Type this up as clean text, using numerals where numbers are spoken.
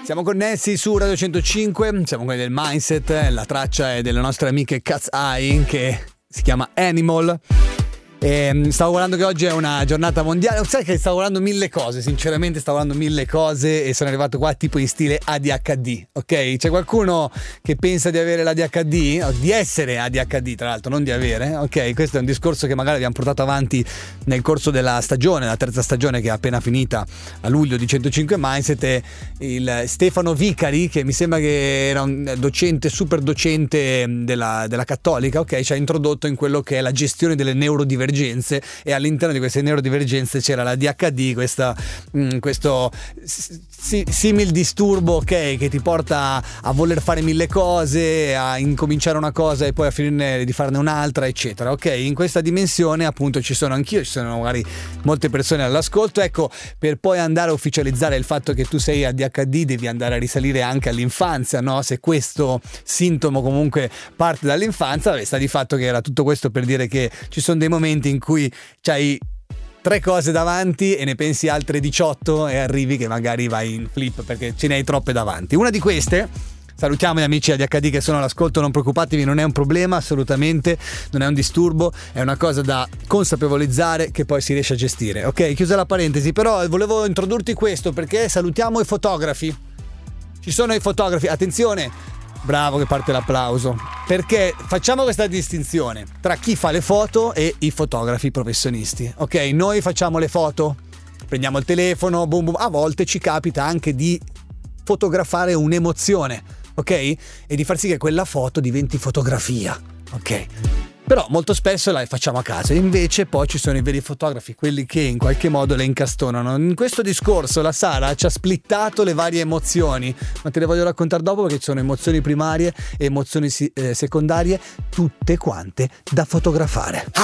Siamo connessi su Radio 105, siamo quelli del Mindset, la traccia è delle nostre amiche Cat's Eye che si chiama Animal. E stavo guardando che oggi è una giornata mondiale. Sai che stavo guardando mille cose, sinceramente stavo guardando mille cose e sono arrivato qua tipo in stile ADHD, ok? C'è qualcuno che pensa di avere l'ADHD, o di essere ADHD tra l'altro, non di avere, ok? Questo è un discorso che magari abbiamo portato avanti nel corso della stagione, la terza stagione che è appena finita a luglio di 105 Mindset, e il Stefano Vicari, che mi sembra che era un docente, super docente della Cattolica, ok? Ci ha introdotto in quello che è la gestione delle neurodivergenze, e all'interno di queste neurodivergenze c'era la DHD, questo simil disturbo, ok, che ti porta a voler fare mille cose, a incominciare una cosa e poi a finire di farne un'altra, eccetera, ok? In questa dimensione appunto ci sono anch'io, ci sono magari molte persone all'ascolto. Ecco, per poi andare a ufficializzare il fatto che tu sei ADHD devi andare a risalire anche all'infanzia, no? Se questo sintomo comunque parte dall'infanzia, sta di fatto che era tutto questo per dire che ci sono dei momenti in cui c'hai 3 cose davanti e ne pensi altre 18 e arrivi che magari vai in flip perché ce ne hai troppe davanti. Una di queste, salutiamo gli amici ADHD che sono all'ascolto, non preoccupatevi, non è un problema assolutamente, non è un disturbo, è una cosa da consapevolizzare che poi si riesce a gestire. Ok, chiusa la parentesi, però volevo introdurti questo perché salutiamo i fotografi. Ci sono i fotografi, attenzione, bravo che parte l'applauso, perché facciamo questa distinzione tra chi fa le foto e i fotografi professionisti, ok? Noi facciamo le foto, prendiamo il telefono, boom boom, a volte ci capita anche di fotografare un'emozione, ok? E di far sì che quella foto diventi fotografia, ok? Però molto spesso la facciamo a casa, invece poi ci sono i veri fotografi, quelli che in qualche modo le incastonano. In questo discorso la Sara ci ha splittato le varie emozioni, ma te le voglio raccontare dopo perché ci sono emozioni primarie e emozioni secondarie, tutte quante da fotografare.